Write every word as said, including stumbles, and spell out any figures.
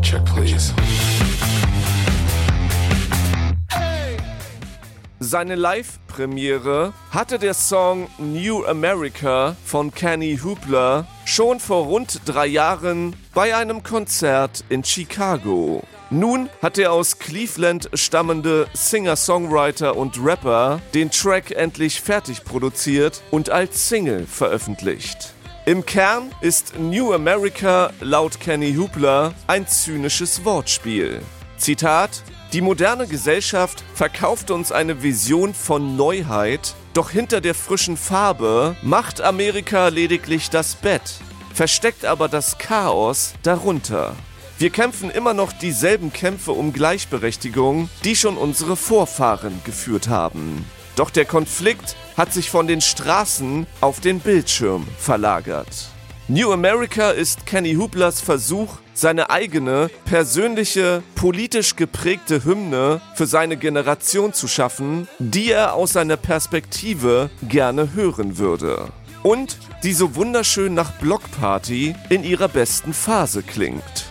Check, please. Seine Live-Premiere hatte der Song New America von Kenny Hoopla schon vor rund drei Jahren bei einem Konzert in Chicago. Nun hat der aus Cleveland stammende Singer-Songwriter und Rapper den Track endlich fertig produziert und als Single veröffentlicht. Im Kern ist New America laut Kenny Hoopla ein zynisches Wortspiel. Zitat: Die moderne Gesellschaft verkauft uns eine Vision von Neuheit, doch hinter der frischen Farbe macht Amerika lediglich das Bett, versteckt aber das Chaos darunter. Wir kämpfen immer noch dieselben Kämpfe um Gleichberechtigung, die schon unsere Vorfahren geführt haben. Doch der Konflikt hat sich von den Straßen auf den Bildschirm verlagert. New America ist Kenny Hooplas Versuch, seine eigene, persönliche, politisch geprägte Hymne für seine Generation zu schaffen, die er aus seiner Perspektive gerne hören würde. Und die so wunderschön nach Blockparty in ihrer besten Phase klingt.